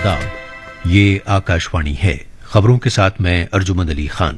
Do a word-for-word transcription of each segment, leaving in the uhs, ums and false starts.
आदाब। ये आकाशवाणी है। खबरों के साथ मैं अर्जुमंद अली खान।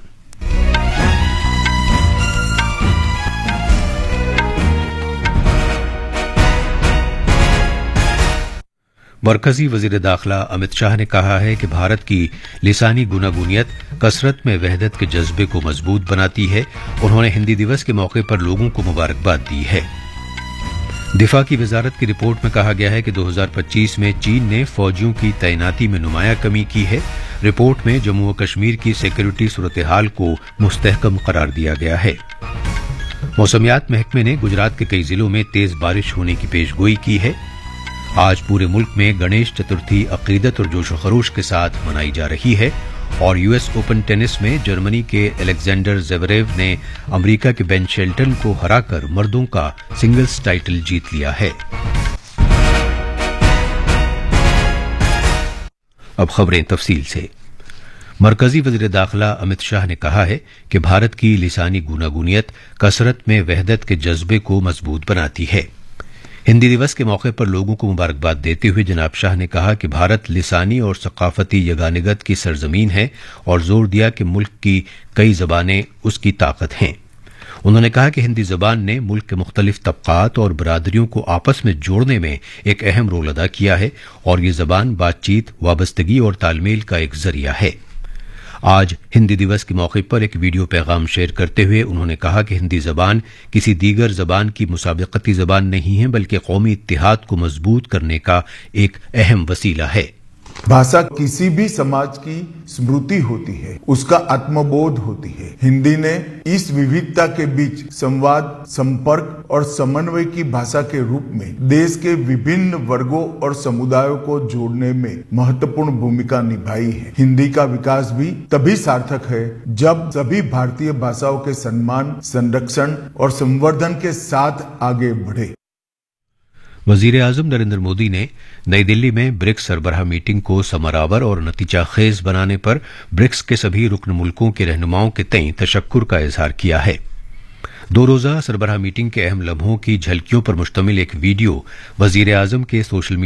मरकजी वजीर दाखिला अमित शाह ने कहा है कि भारत की लिसानी गुनागुनियत कसरत में वहदत के जज्बे को मजबूत बनाती है। उन्होंने हिंदी दिवस के मौके पर लोगों को मुबारकबाद दी है। दिफा की वजारत की रिपोर्ट में कहा गया है कि दो हज़ार पच्चीस में चीन ने फौजियों की तैनाती में नुमाया कमी की है। रिपोर्ट में जम्मू व कश्मीर की सिक्योरिटी सूरत हाल को मुस्तहकम करार दिया गया है। मौसमियात महकमे ने गुजरात के कई जिलों में तेज बारिश होने की पेशगोई की है। आज पूरे मुल्क में गणेश चतुर्थी अकीदत और जोशो खरोश के साथ मनाई जा रही है। और यूएस ओपन टेनिस में जर्मनी के अलेक्जेंडर ज़वेरेव ने अमेरिका के बेन शेल्टन को हराकर मर्दों का सिंगल्स टाइटल जीत लिया है। अब खबरें तफसील से। मरकजी वजीर दाखिला अमित शाह ने कहा है कि भारत की लिसानी गुनागुनियत कसरत में वहदत के जज्बे को मजबूत बनाती है। हिंदी दिवस के मौके पर लोगों को मुबारकबाद देते हुए जनाब शाह ने कहा कि भारत लिसानी और सकाफती यगानिगत की सरजमीन है और जोर दिया कि मुल्क की कई जबानें उसकी ताकत हैं। उन्होंने कहा कि हिंदी जबान ने मुल्क के मुख्तलिफ तबकात और बरादरियों को आपस में जोड़ने में एक अहम रोल अदा किया है और ये जबान बातचीत, वाबस्तगी और तालमेल का एक जरिया है। आज हिंदी दिवस के मौके पर एक वीडियो पैगाम शेयर करते हुए उन्होंने कहा कि हिंदी जबान किसी दीगर जबान की मुसाबिकती जबान नहीं है, बल्कि कौमी इत्तिहाद को मजबूत करने का एक अहम वसीला है। भाषा किसी भी समाज की स्मृति होती है, उसका आत्मबोध होती है। हिंदी ने इस विविधता के बीच संवाद, संपर्क और समन्वय की भाषा के रूप में देश के विभिन्न वर्गों और समुदायों को जोड़ने में महत्वपूर्ण भूमिका निभाई है। हिंदी का विकास भी तभी सार्थक है जब सभी भारतीय भाषाओं के सम्मान, संरक्षण और संवर्धन के साथ आगे बढ़े। वजीर आजम नरेंद्र मोदी ने नई दिल्ली में ब्रिक्स सरबराह मीटिंग को समरावर और नतीजा खेज बनाने पर ब्रिक्स के सभी रुकन मुल्कों के रहनुमाओं के तई तशक्कुर का इजहार किया है। दो रोजा सरबराह मीटिंग के अहम लम्हों की झलकियों पर मुश्तमिल एक वीडियो वजीर आजम के सोशल